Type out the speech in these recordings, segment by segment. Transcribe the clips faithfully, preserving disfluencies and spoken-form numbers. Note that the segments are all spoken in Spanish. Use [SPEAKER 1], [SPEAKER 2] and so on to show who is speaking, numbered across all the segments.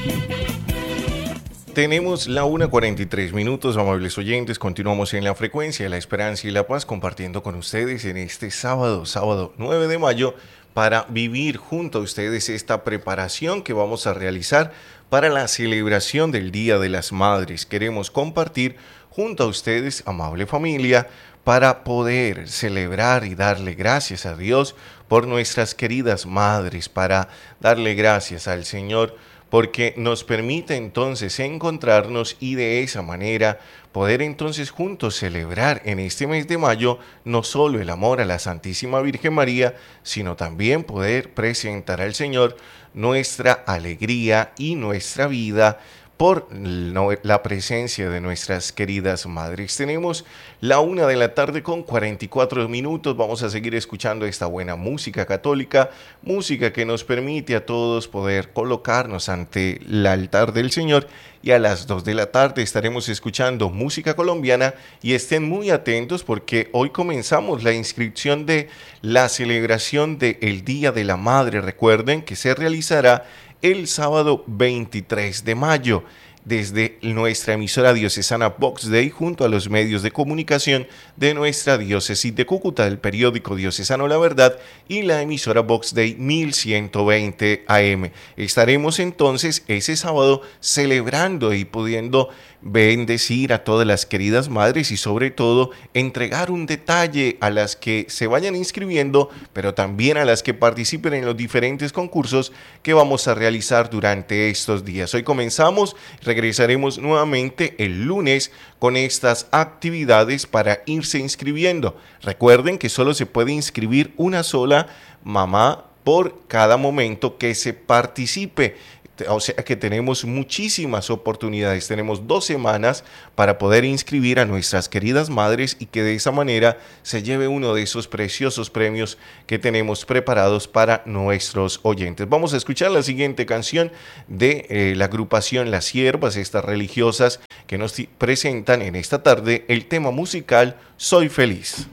[SPEAKER 1] Tenemos la una cuarenta y tres minutos, amables oyentes. Continuamos en la frecuencia de la esperanza y la paz, compartiendo con ustedes en este sábado, sábado nueve de mayo, para vivir junto a ustedes esta preparación que vamos a realizar para la celebración del Día de las Madres. Queremos compartir junto a ustedes, amable familia, para poder celebrar y darle gracias a Dios por nuestras queridas madres, para darle gracias al Señor porque nos permite entonces encontrarnos y de esa manera poder entonces juntos celebrar en este mes de mayo no solo el amor a la Santísima Virgen María, sino también poder presentar al Señor nuestra alegría y nuestra vida por la presencia de nuestras queridas madres. Tenemos la una de la tarde con cuarenta y cuatro minutos. Vamos a seguir escuchando esta buena música católica, música que nos permite a todos poder colocarnos ante el altar del Señor. Y a las dos de la tarde estaremos escuchando música colombiana y estén muy atentos porque hoy comenzamos la inscripción de la celebración del Día de la Madre. Recuerden que se realizará el sábado veintitrés de mayo desde nuestra emisora diocesana Vox Dei junto a los medios de comunicación de nuestra diócesis de Cúcuta, del periódico diocesano La Verdad y la emisora Vox Dei mil ciento veinte A M. Estaremos entonces ese sábado celebrando y pudiendo bendecir a todas las queridas madres y sobre todo entregar un detalle a las que se vayan inscribiendo, pero también a las que participen en los diferentes concursos que vamos a realizar durante estos días. Hoy comenzamos, regresaremos nuevamente el lunes con estas actividades para irse inscribiendo. Recuerden que solo se puede inscribir una sola mamá por cada momento que se participe. O sea que tenemos muchísimas oportunidades, tenemos dos semanas para poder inscribir a nuestras queridas madres y que de esa manera se lleve uno de esos preciosos premios que tenemos preparados para nuestros oyentes. Vamos a escuchar la siguiente canción de eh, la agrupación Las Siervas, estas religiosas que nos presentan en esta tarde el tema musical Soy Feliz.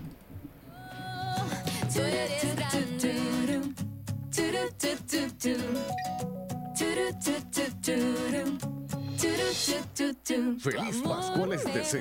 [SPEAKER 2] Feliz Pascuales desea.